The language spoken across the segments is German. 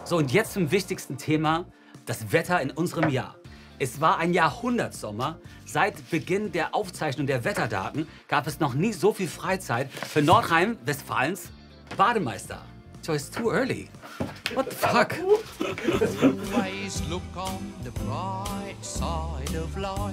So, und jetzt zum wichtigsten Thema, das Wetter in unserem Jahr. Es war ein Jahrhundertsommer. Seit Beginn der Aufzeichnung der Wetterdaten gab es noch nie so viel Freizeit für Nordrhein-Westfalens Bademeister. So it's too early. What the fuck? Always look on the bright side of life.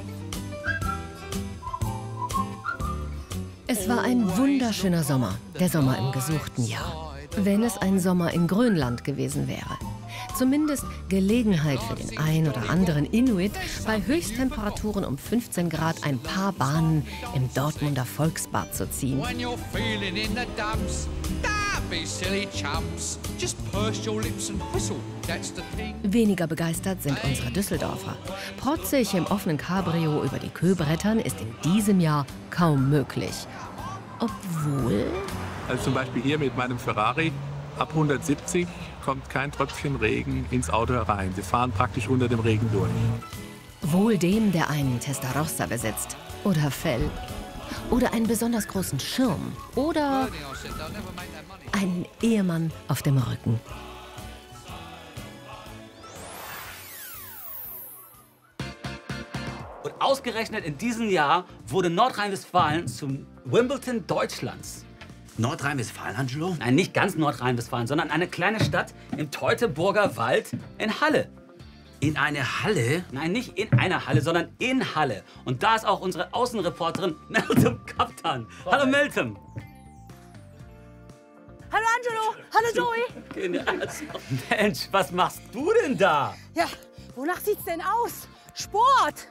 Es war ein wunderschöner Sommer, der Sommer im gesuchten Jahr. Wenn es ein Sommer in Grönland gewesen wäre. Zumindest Gelegenheit für den ein oder anderen Inuit, bei Höchsttemperaturen um 15 Grad ein paar Bahnen im Dortmunder Volksbad zu ziehen. When you're feeling in the dumps, don't be silly chumps. Just purse your lips and whistle, that's the thing. Weniger begeistert sind unsere Düsseldorfer. Protzig im offenen Cabrio über die Kö brettern ist in diesem Jahr kaum möglich. Obwohl... Also zum Beispiel hier mit meinem Ferrari, ab 170 kommt kein Tröpfchen Regen ins Auto herein. Sie fahren praktisch unter dem Regen durch. Wohl dem, der einen Testarossa besitzt. Oder Fell. Oder einen besonders großen Schirm. Oder einen Ehemann auf dem Rücken. Und ausgerechnet in diesem Jahr wurde Nordrhein-Westfalen zum Wimbledon Deutschlands. Nordrhein-Westfalen, Angelo? Nein, nicht ganz Nordrhein-Westfalen, sondern eine kleine Stadt im Teutoburger Wald in Halle. In eine Halle? Nein, nicht in einer Halle, sondern in Halle. Und da ist auch unsere Außenreporterin Meltem Kaptan. Hallo Meltem. Hallo Angelo, hallo Zoe. Mensch, was machst du denn da? Ja, wonach sieht's denn aus? Sport.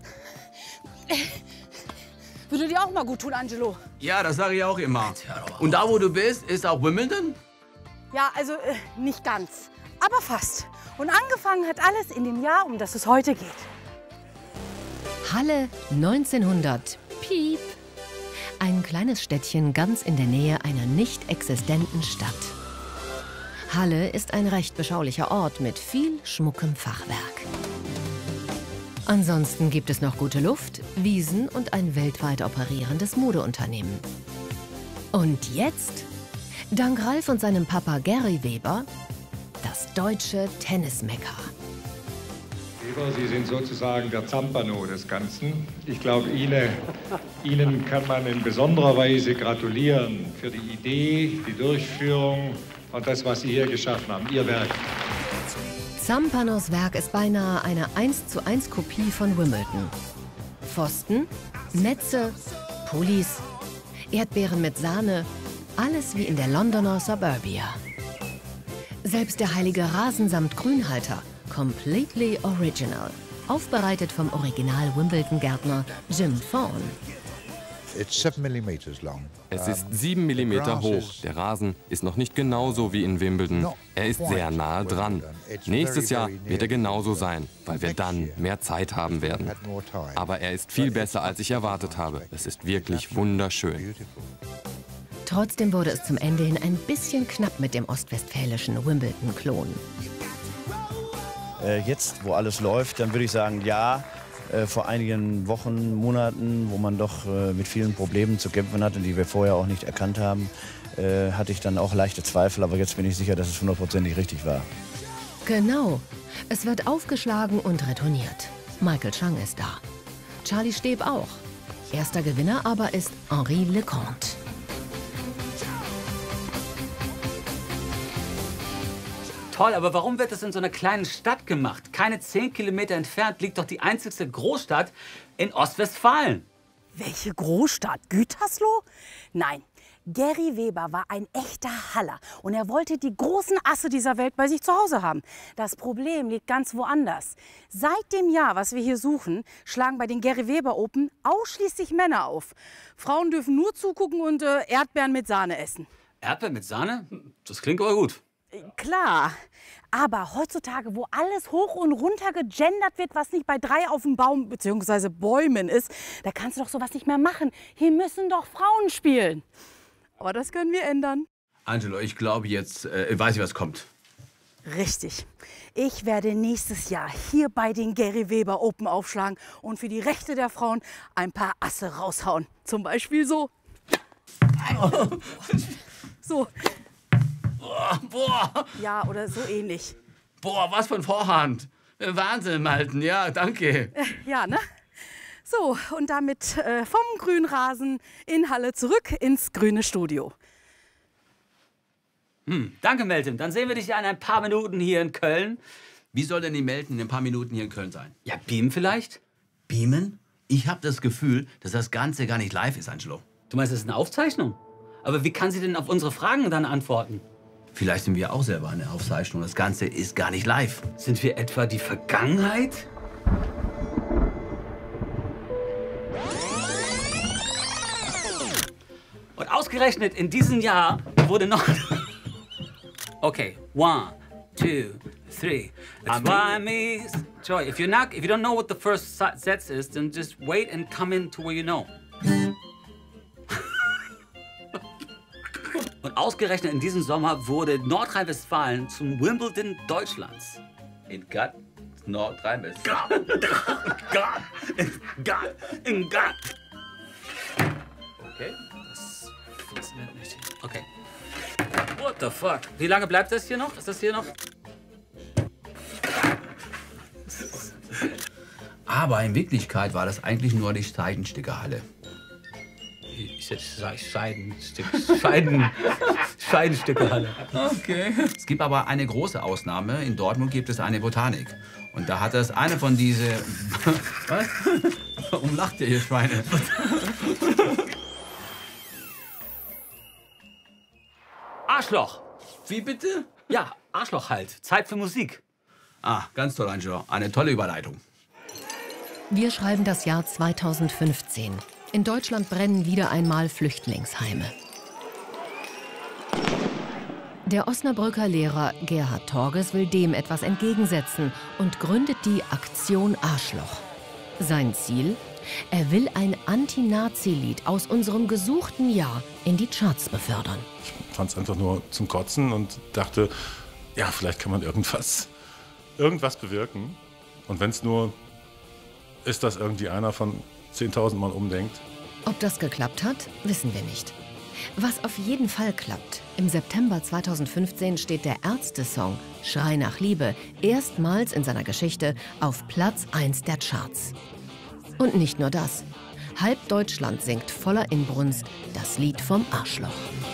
Würde dir auch mal gut tun, Angelo. Ja, das sage ich auch immer. Und da, wo du bist, ist auch Wimbledon? Ja, also nicht ganz, aber fast. Und angefangen hat alles in dem Jahr, um das es heute geht. Halle 1900. Piep. Ein kleines Städtchen ganz in der Nähe einer nicht existenten Stadt. Halle ist ein recht beschaulicher Ort mit viel schmuckem Fachwerk. Ansonsten gibt es noch gute Luft, Wiesen und ein weltweit operierendes Modeunternehmen. Und jetzt, dank Ralf und seinem Papa Gary Weber, das deutsche Tennismekka. Weber, Sie sind sozusagen der Zampano des Ganzen. Ich glaube, Ihnen kann man in besonderer Weise gratulieren für die Idee, die Durchführung und das, was Sie hier geschaffen haben, Ihr Werk. Zampanos Werk ist beinahe eine 1:1 Kopie von Wimbledon. Pfosten, Netze, Pullis, Erdbeeren mit Sahne, alles wie in der Londoner Suburbia. Selbst der heilige Rasen samt Grünhalter, completely original, aufbereitet vom Original-Wimbledon-Gärtner Jim Thorne. Es ist 7 mm hoch. Der Rasen ist noch nicht genauso wie in Wimbledon. Er ist sehr nahe dran. Nächstes Jahr wird er genauso sein, weil wir dann mehr Zeit haben werden. Aber er ist viel besser, als ich erwartet habe. Es ist wirklich wunderschön. Trotzdem wurde es zum Ende hin ein bisschen knapp mit dem ostwestfälischen Wimbledon-Klon. Jetzt, wo alles läuft, dann würde ich sagen, ja. Vor einigen Wochen, Monaten, wo man doch mit vielen Problemen zu kämpfen hatte, die wir vorher auch nicht erkannt haben, hatte ich dann auch leichte Zweifel. Aber jetzt bin ich sicher, dass es 100%ig richtig war. Genau. Es wird aufgeschlagen und retourniert. Michael Chang ist da. Charlie Steb auch. Erster Gewinner aber ist Henri Leconte. Toll, aber warum wird das in so einer kleinen Stadt gemacht? Keine 10 Kilometer entfernt liegt doch die einzigste Großstadt in Ostwestfalen. Welche Großstadt? Gütersloh? Nein, Gary Weber war ein echter Haller und er wollte die großen Asse dieser Welt bei sich zu Hause haben. Das Problem liegt ganz woanders. Seit dem Jahr, was wir hier suchen, schlagen bei den Gary Weber Open ausschließlich Männer auf. Frauen dürfen nur zugucken und Erdbeeren mit Sahne essen. Erdbeeren mit Sahne? Das klingt aber gut. Klar, aber heutzutage, wo alles hoch und runter gegendert wird, was nicht bei 3 auf dem Baum bzw. Bäumen ist, da kannst du doch sowas nicht mehr machen. Hier müssen doch Frauen spielen. Aber das können wir ändern. Angelo, ich glaube jetzt, weiß ich, was kommt. Richtig. Ich werde nächstes Jahr hier bei den Gary Weber Open aufschlagen und für die Rechte der Frauen ein paar Asse raushauen. Zum Beispiel so. So. Boah. Ja, oder so ähnlich. Boah, was für ein Vorhand. Wahnsinn, Malten, ja, danke. Ja, ne? So, und damit vom Grünrasen in Halle zurück ins grüne Studio. Danke, Meltem. Dann sehen wir dich ja in ein paar Minuten hier in Köln. Wie soll denn die Melten in ein paar Minuten hier in Köln sein? Ja, beamen vielleicht? Beamen? Ich habe das Gefühl, dass das Ganze gar nicht live ist, Angelo. Du meinst, das ist eine Aufzeichnung? Aber wie kann sie denn auf unsere Fragen dann antworten? Vielleicht sind wir auch selber eine Aufzeichnung. Das Ganze ist gar nicht live. Sind wir etwa die Vergangenheit? Und ausgerechnet in diesem Jahr wurde noch... Okay, 1, 2, 3. It's why me... Joy, if you don't know what the first set is, then just wait and come in to where you know. Und ausgerechnet in diesem Sommer wurde Nordrhein-Westfalen zum Wimbledon Deutschlands. In Gott, Nordrhein-Westfalen. In Gott. Okay. Das funktioniert nicht. Okay. What the fuck? Wie lange bleibt das hier noch? Ist das hier noch? Aber in Wirklichkeit war das eigentlich nur die Scheidenstickerhalle. Ich hätte Scheidenstückehalle. Okay. Es gibt aber eine große Ausnahme. In Dortmund gibt es eine Botanik. Und da hat es eine von diese... Was? Warum lacht ihr, ihr Schweine? Arschloch. Wie bitte? Ja, Arschloch halt. Zeit für Musik. Ah, ganz toll, Angelo. Eine tolle Überleitung. Wir schreiben das Jahr 2015. In Deutschland brennen wieder einmal Flüchtlingsheime. Der Osnabrücker Lehrer Gerhard Torges will dem etwas entgegensetzen und gründet die Aktion Arschloch. Sein Ziel? Er will ein Anti-Nazi-Lied aus unserem gesuchten Jahr in die Charts befördern. Ich fand es einfach nur zum Kotzen und dachte, ja, vielleicht kann man irgendwas bewirken. Und wenn es nur ist, dass irgendwie einer von 10.000 Mal umdenkt. Ob das geklappt hat, wissen wir nicht. Was auf jeden Fall klappt: Im September 2015 steht der Ärzte-Song Schrei nach Liebe erstmals in seiner Geschichte auf Platz 1 der Charts. Und nicht nur das. Halb Deutschland singt voller Inbrunst das Lied vom Arschloch.